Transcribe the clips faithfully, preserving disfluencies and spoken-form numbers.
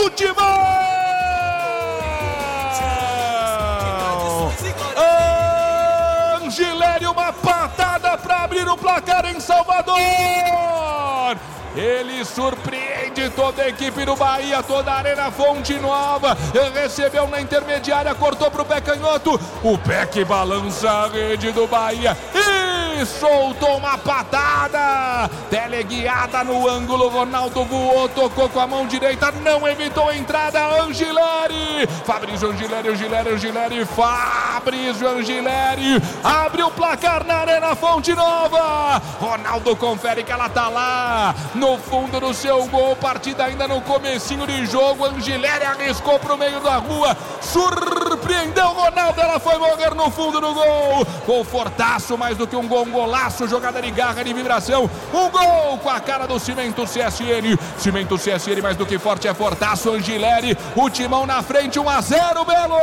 do Timão! Angileri, uma patada para abrir o placar em Salvador! Ele surpreende toda a equipe do Bahia, toda a Arena Fonte Nova. Recebeu na intermediária, cortou para o pé canhoto. O pé que balança a rede do Bahia. E soltou uma patada. Teleguiada no ângulo. Ronaldo voou, tocou com a mão direita. Não evitou a entrada. Angileri. Fabrício Angileri, Angileri, Angileri. Fabrício Angileri. Abre o placar na Arena Fonte Nova. Ronaldo confere que ela tá lá. No fundo do seu gol, partida ainda no comecinho de jogo, Angileri arriscou pro meio da rua, surpreendeu Ronaldo, ela foi morrer no fundo do gol, confortaço, mais do que um gol, um golaço, jogada de garra, de vibração, um gol com a cara do Cimento C S N, Cimento C S N mais do que forte, é fortaço, Angileri, o Timão na frente, um a zero, Belo!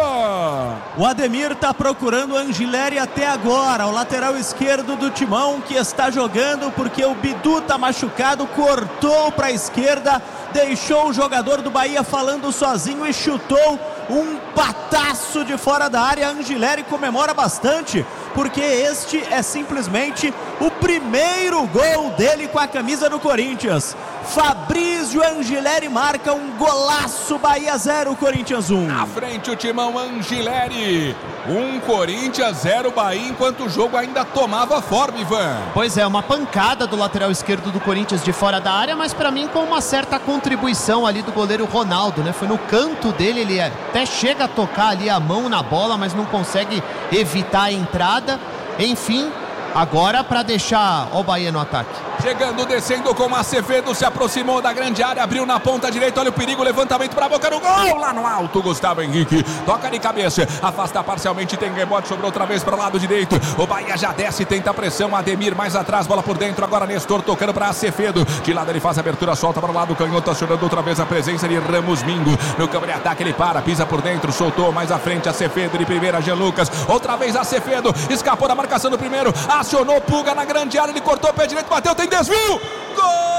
O Ademir tá procurando o Angileri até agora, o lateral esquerdo do Timão, que está jogando porque o Bidu tá machucado, cortou para a esquerda, deixou o jogador do Bahia falando sozinho e chutou um pataço de fora da área. Angileri comemora bastante, porque este é simplesmente o primeiro gol dele com a camisa do Corinthians. Fabrício Angileri marca um golaço, Bahia zero, Corinthians um. Na frente o Timão, Angileri um, Corinthians zero, Bahia, enquanto o jogo ainda tomava forma, Ivan. Pois é, uma pancada do lateral esquerdo do Corinthians de fora da área, mas para mim com uma certa contribuição ali do goleiro Ronaldo, né? Foi no canto dele, ele até chega a tocar ali a mão na bola, mas não consegue evitar a entrada. Enfim, agora para deixar o Bahia no ataque. Chegando, descendo com Acevedo, se aproximou da grande área, abriu na ponta direita, olha o perigo, levantamento para a boca do gol, lá no alto, Gustavo Henrique, toca de cabeça, afasta parcialmente, tem rebote, sobrou outra vez para o lado direito, o Bahia já desce, tenta a pressão, Ademir mais atrás, bola por dentro, agora Nestor tocando para Acevedo, de lado ele faz a abertura, solta para o lado, canhoto, acionando outra vez a presença de Ramos Mingo, no campo de ataque ele para, pisa por dentro, soltou mais à frente, Acevedo de primeira, Jean Lucas, outra vez Acevedo, escapou da marcação do primeiro, acionou Pulga na grande área, ele cortou o pé direito, bateu, tem desvio! Gol!